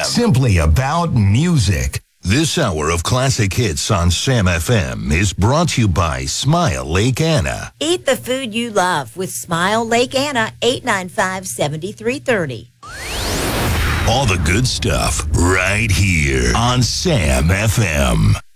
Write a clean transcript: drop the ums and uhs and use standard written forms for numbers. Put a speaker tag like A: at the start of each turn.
A: Simply about music. This hour of classic hits on Sam FM is brought to you by Smile Lake Anna.
B: Eat the food you love with Smile Lake Anna, 895-7330.
A: All the good stuff right here on Sam FM.